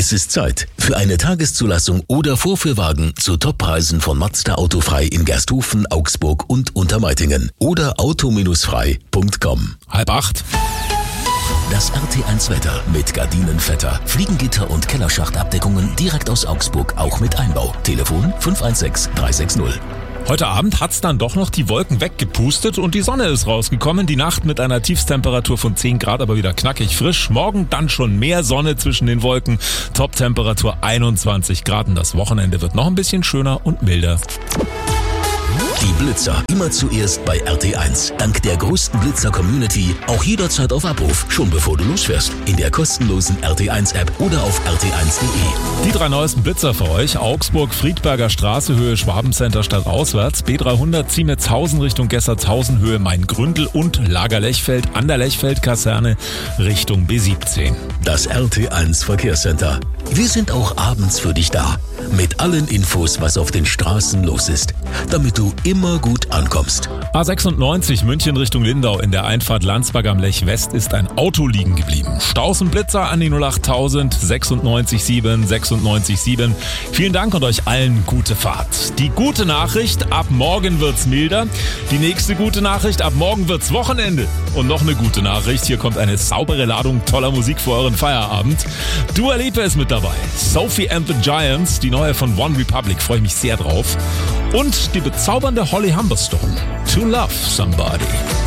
Es ist Zeit für eine Tageszulassung oder Vorführwagen zu Toppreisen von Mazda Autofrei in Gersthofen, Augsburg und Untermeitingen oder auto-frei.com. 7:30. Das RT1 Wetter mit Gardinenvetter, Fliegengitter und Kellerschachtabdeckungen direkt aus Augsburg, auch mit Einbau. Telefon 516 360. Heute Abend hat's dann doch noch die Wolken weggepustet und die Sonne ist rausgekommen. Die Nacht mit einer Tiefstemperatur von 10 Grad, aber wieder knackig frisch. Morgen dann schon mehr Sonne zwischen den Wolken. Toptemperatur 21 Grad und das Wochenende wird noch ein bisschen schöner und milder. Die Blitzer immer zuerst bei RT1. Dank der größten Blitzer-Community auch jederzeit auf Abruf, schon bevor du losfährst. In der kostenlosen RT1-App oder auf rt1.de. Die 3 neuesten Blitzer für euch. Augsburg, Friedberger Straße, Höhe Schwabencenter stadtauswärts. B300 Ziemetshausen Richtung Gessertshausen, Höhe Maingründel und Lager-Lechfeld an der Lechfeld-Kaserne Richtung B17. Das RT1 Verkehrscenter. Wir sind auch abends für dich da. Mit allen Infos, was auf den Straßen los ist. Damit du immer gut ankommst. A96 München Richtung Lindau in der Einfahrt Landsberg am Lech West ist ein Auto liegen geblieben. Staus und Blitzer an die 08000 967 967. Vielen Dank und euch allen gute Fahrt. Die gute Nachricht, ab morgen wird's milder. Die nächste gute Nachricht, ab morgen wird's Wochenende. Und noch eine gute Nachricht, hier kommt eine saubere Ladung toller Musik für euren Feierabend. Dua Lipa ist mit dabei. Sophie and the Giants, die neue von One Republic, freue ich mich sehr drauf. Und die bezaubernde Holly Humberstone, To Love Somebody.